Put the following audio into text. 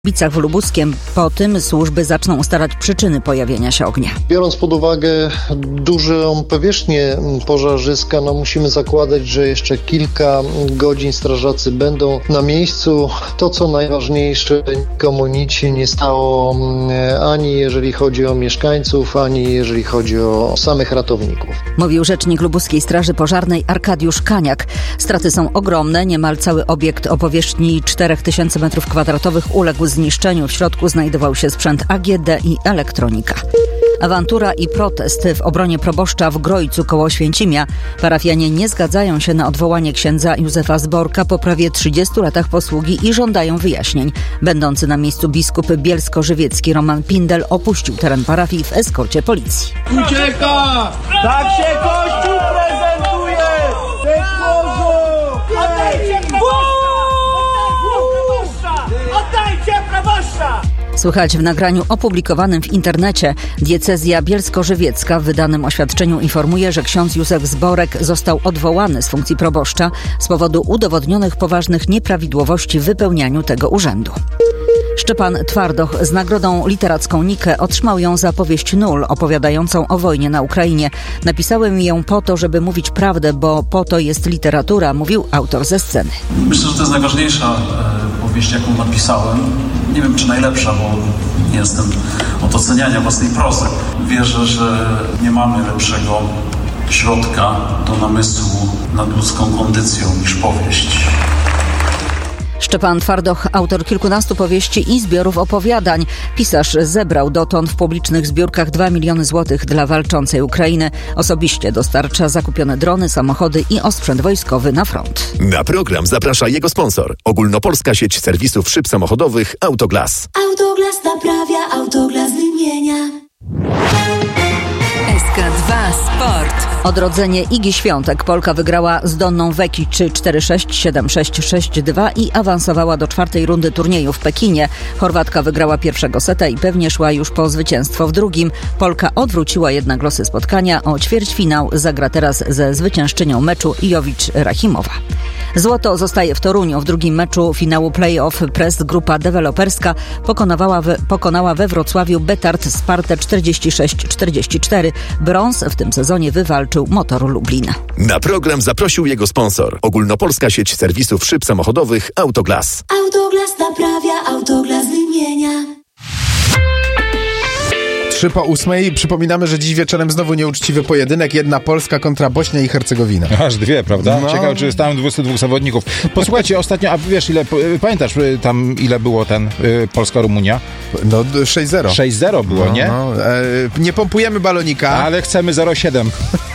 W Lubuskiem. Po tym służby zaczną ustalać przyczyny pojawienia się ognia. Biorąc pod uwagę dużą powierzchnię pożarzyska, musimy zakładać, że jeszcze kilka godzin strażacy będą na miejscu. To, co najważniejsze, nikomu nic się nie stało, ani jeżeli chodzi o mieszkańców, ani jeżeli chodzi o samych ratowników. Mówił rzecznik Lubuskiej Straży Pożarnej Arkadiusz Kaniak. Straty są ogromne. Niemal cały obiekt o powierzchni 4000 m2 uległ zniszczeniu. W środku znajdował się sprzęt AGD i elektronika. Awantura i protest w obronie proboszcza w Grojcu koło Święcimia. Parafianie nie zgadzają się na odwołanie księdza Józefa Zborka po prawie 30 latach posługi i żądają wyjaśnień. Będący na miejscu biskup bielsko-żywiecki Roman Pindel opuścił teren parafii w eskorcie policji. Ucieka! Tak się Kościół prezentuje! Oddajcie proboszcza! Oddajcie proboszcza! Słychać w nagraniu opublikowanym w internecie. Diecezja bielsko-żywiecka w wydanym oświadczeniu informuje, że ksiądz Józef Zborek został odwołany z funkcji proboszcza z powodu udowodnionych poważnych nieprawidłowości w wypełnianiu tego urzędu. Szczepan Twardoch z nagrodą literacką Nike otrzymał ją za powieść Nul, opowiadającą o wojnie na Ukrainie. Napisałem ją po to, żeby mówić prawdę, bo po to jest literatura, mówił autor ze sceny. Myślę, że to jest najważniejsza powieść, jaką napisałem. Nie wiem, czy najlepsza, bo nie jestem od oceniania własnej prozy. Wierzę, że nie mamy lepszego środka do namysłu nad ludzką kondycją niż powieść. Szczepan Twardoch, autor kilkunastu powieści i zbiorów opowiadań. Pisarz zebrał dotąd w publicznych zbiórkach 2 miliony złotych dla walczącej Ukrainy. Osobiście dostarcza zakupione drony, samochody i osprzęt wojskowy na front. Na program zaprasza jego sponsor. Ogólnopolska sieć serwisów szyb samochodowych Autoglas. Autoglas naprawia, Autoglas wymienia. SK2 Sport. Odrodzenie Igi Świątek. Polka wygrała z Donną Vekic 4-6, 7-6, 6-2 i awansowała do 4. rundy turnieju w Pekinie. Chorwatka wygrała pierwszego seta i pewnie szła już po zwycięstwo w drugim. Polka odwróciła jednak losy spotkania. O ćwierćfinał zagra teraz ze zwyciężczynią meczu Jovic-Rachimowa. Złoto zostaje w Toruniu. W drugim meczu finału play-off Press Grupa Deweloperska pokonała we Wrocławiu Betard Spartę 46-44. Brąz w tym sezonie wywalczył Motor Lublin. Na program zaprosił jego sponsor. Ogólnopolska sieć serwisów szyb samochodowych Autoglas. Autoglas naprawia, Autoglas wymienia. 7:03. Przypominamy, że dziś wieczorem znowu nieuczciwy pojedynek. Jedna Polska kontra Bośnia i Hercegowina. Aż dwie, prawda? No. Ciekawe, czy jest tam 22 zawodników. Posłuchajcie, ostatnio, a wiesz, pamiętasz tam, ile było Polska-Rumunia? No 6-0. 6-0 było, nie? Nie pompujemy balonika. Ale chcemy 0,7.